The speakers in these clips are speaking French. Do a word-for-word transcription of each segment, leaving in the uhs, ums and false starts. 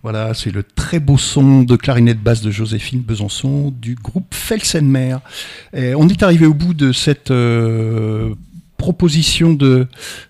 Voilà, c'est le très beau son de clarinette basse de Joséphine Besançon du groupe Felsenmer. Et on est arrivé au bout de cette euh, proposition de,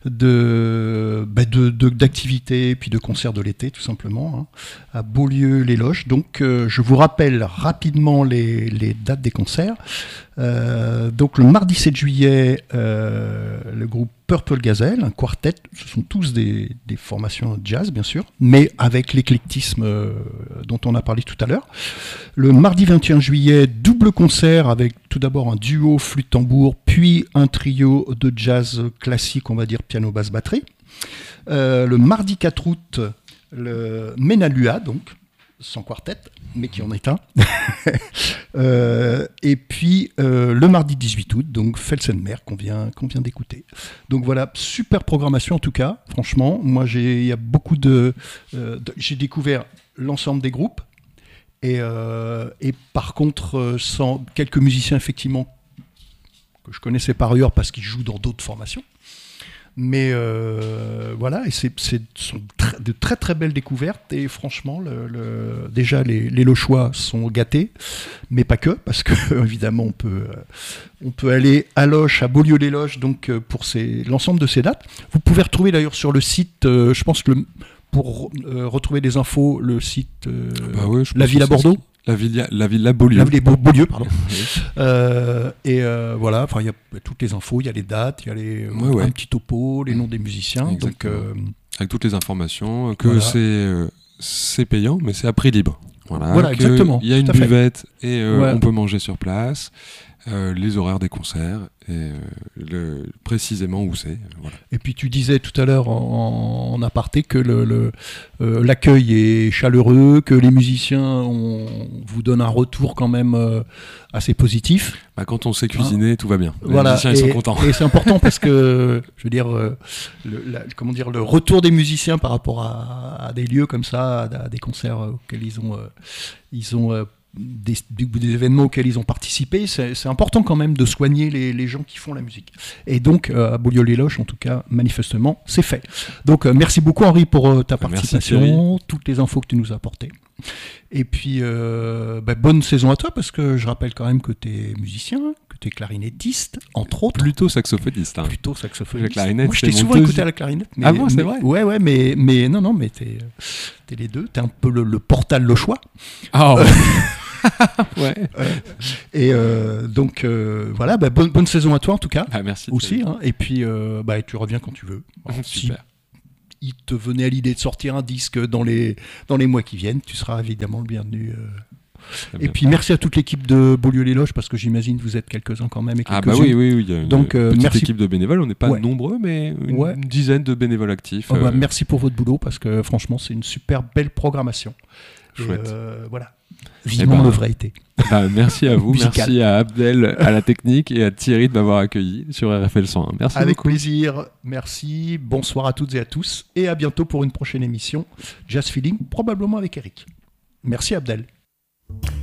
de, bah de, de, d'activités puis de concerts de l'été, tout simplement, hein, à Beaulieu-les-Loges. Donc, euh, je vous rappelle rapidement les, les dates des concerts. Euh, donc, le mardi sept juillet, euh, le groupe Purple Gazelle, un quartet, ce sont tous des, des formations jazz, bien sûr, mais avec l'éclectisme euh, dont on a parlé tout à l'heure. Le mardi vingt et un juillet, double concert avec tout d'abord un duo flûte-tambour, puis un trio de jazz classique, on va dire piano-basse-batterie. Euh, le mardi quatre août, le Menalua, donc, sans quartet, mais qui en est un. euh, et puis euh, le mardi dix-huit août, donc Felsenmer qu'on vient, qu'on vient d'écouter. Donc voilà, super programmation en tout cas, franchement. Moi, il y a beaucoup de, euh, de... J'ai découvert l'ensemble des groupes. Et, euh, et par contre, euh, sans quelques musiciens, effectivement, que je connaissais par ailleurs parce qu'ils jouent dans d'autres formations. Mais euh, voilà, et c'est, c'est sont très, de très très belles découvertes. Et franchement, le, le, déjà les, les Lochois sont gâtés, mais pas que, parce que évidemment on peut, on peut aller à Loches, à Beaulieu-les-Loges, donc pour ces, l'ensemble de ces dates. Vous pouvez retrouver d'ailleurs sur le site, euh, je pense que le, pour euh, retrouver des infos, le site euh, bah ouais, La Ville à Bordeaux. La Villa, la Villa Beaulieu. La Villa Beaulieu, pardon. Oui. Euh, et euh, voilà, enfin il y a toutes les infos, il y a les dates, il y a les ouais, un ouais. petit topo, les noms des musiciens. Exactement. Donc, euh, avec toutes les informations, que voilà. c'est euh, c'est payant, mais c'est à prix libre. Voilà, voilà exactement. Il y a une buvette et euh, ouais. on peut manger sur place. Euh, les horaires des concerts et euh, le, précisément où c'est. Voilà. Et puis tu disais tout à l'heure en, en aparté que le, le, euh, l'accueil est chaleureux, que les musiciens on, vous donnent un retour quand même euh, assez positif. Bah, quand on sait cuisiner, hein, tout va bien. Les voilà. musiciens et, ils sont contents. Et c'est important parce que je veux dire, euh, le, la, comment dire, le retour des musiciens par rapport à, à des lieux comme ça, à, à des concerts auxquels ils ont, euh, ils ont euh, Des, des événements auxquels ils ont participé, c'est, c'est important quand même de soigner les, les gens qui font la musique. Et donc, euh, à Beaulieu-les-Loges, en tout cas, manifestement, c'est fait. Donc, euh, merci beaucoup, Henri, pour euh, ta participation, merci, toutes les infos que tu nous as apportées. Et puis, euh, bah, bonne saison à toi, parce que je rappelle quand même que tu es musicien, que tu es clarinettiste, entre autres. Plutôt saxophoniste. Hein. Plutôt saxophoniste. La clarinette, moi, je t'ai souvent écouté à la clarinette. Mais, ah bon, c'est mais, vrai Ouais, ouais, mais, mais non, non, mais t'es, t'es les deux. T'es un peu le, le portal Lochois. Ah, oh. ouais. ouais. Et euh, donc euh, voilà, bah, bonne, bonne saison à toi en tout cas. Ah, merci. Aussi. Hein, et puis euh, bah, tu reviens quand tu veux. Alors, super. Si il te venait à l'idée de sortir un disque dans les dans les mois qui viennent, tu seras évidemment le bienvenu. Euh. Et puis merci à toute l'équipe de Beaulieu-les-Loges parce que j'imagine que vous êtes quelques-uns quand même. Et ah bah oui, oui, oui. Il y a une donc, euh, petite merci. équipe de bénévoles. On n'est pas ouais. nombreux, mais une ouais. dizaine de bénévoles actifs. Oh, bah, euh... Merci pour votre boulot parce que franchement c'est une super belle programmation. Chouette. Euh, voilà. Vivement eh ben, le vrai été. Bah, merci à vous, merci à Abdel à la technique et à Thierry de m'avoir accueilli sur R F L cent un. Merci Avec beaucoup. plaisir, merci, bonsoir à toutes et à tous et à bientôt pour une prochaine émission Jazz Feeling, probablement avec Eric. Merci Abdel.